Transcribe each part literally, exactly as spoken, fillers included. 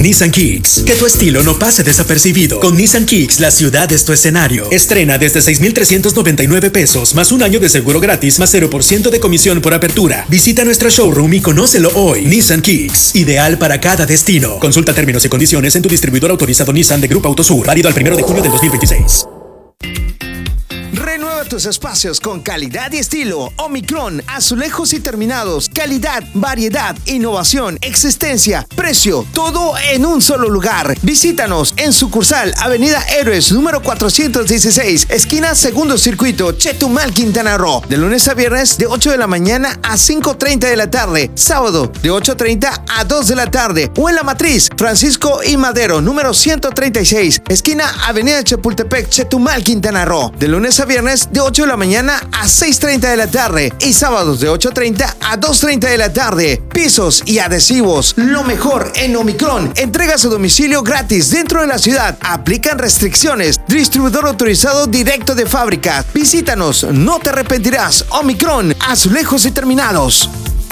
Nissan Kicks. Que tu estilo no pase desapercibido. Con Nissan Kicks, la ciudad es tu escenario. Estrena desde seis mil trescientos noventa y nueve pesos, más un año de seguro gratis, más cero por ciento de comisión por apertura. Visita nuestra showroom y conócelo hoy. Nissan Kicks, ideal para cada destino. Consulta términos y condiciones en tu distribuidor autorizado Nissan de Grupo Autosur. Válido al primero de junio del dos mil veintiséis. Renueva tus espacios con calidad y estilo. Omicron, azulejos y terminados. Calidad, variedad, innovación, existencia, precio, todo en un solo lugar. Visítanos en sucursal Avenida Héroes número cuatrocientos dieciséis, esquina Segundo Circuito, Chetumal, Quintana Roo. De lunes a viernes de ocho de la mañana a cinco treinta de la tarde. Sábado de ocho treinta a dos de la tarde. O en La Matriz, Francisco y Madero número ciento treinta y seis, esquina Avenida Chapultepec, Chetumal, Quintana Roo. De lunes a viernes de ocho de la mañana a seis treinta de la tarde y sábados de ocho treinta a dos treinta de la tarde. Pisos y adhesivos, lo mejor en Omicron. Entregas a domicilio gratis dentro de la ciudad. Aplican restricciones. Distribuidor autorizado directo de fábrica. Visítanos, no te arrepentirás. Omicron, azulejos y terminados.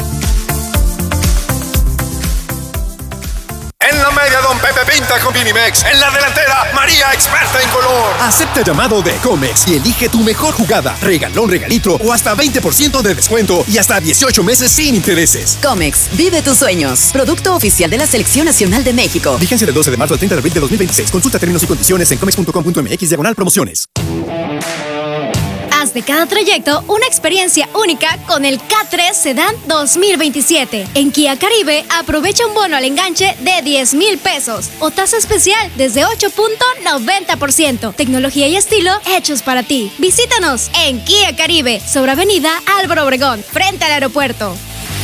En la media, Don Pepe pinta con Vinimex. En la delantera, María, experta en color. Acepta llamado de Comex y elige tu mejor jugada. Regalón, regalitro o hasta veinte por ciento de descuento y hasta dieciocho meses sin intereses. Comex, vive tus sueños. Producto oficial de la Selección Nacional de México. Vigencia del doce de marzo al treinta de abril de dos mil veintiséis. Consulta términos y condiciones en comex punto com punto mx diagonal promociones. Haz de cada trayecto una experiencia única con el K tres Sedan dos mil veintisiete. En Kia Caribe, aprovecha un bono al enganche de diez mil pesos o tasa especial desde ocho punto noventa por ciento. Tecnología y estilo hechos para ti. Visítanos en Kia Caribe, sobre Avenida Álvaro Obregón, frente al aeropuerto.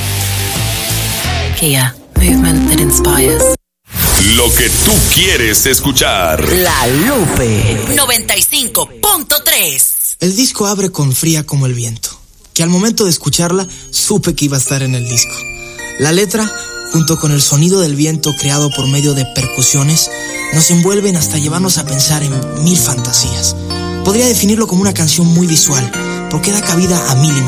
Kia, movement that inspires. Lo que tú quieres escuchar. La Lupe noventa y cinco punto tres. El disco abre con Fría como el viento, que al momento de escucharla supe que iba a estar en el disco. La letra, junto con el sonido del viento creado por medio de percusiones, nos envuelven hasta llevarnos a pensar en mil fantasías. Podría definirlo como una canción muy visual, porque da cabida a mil imágenes.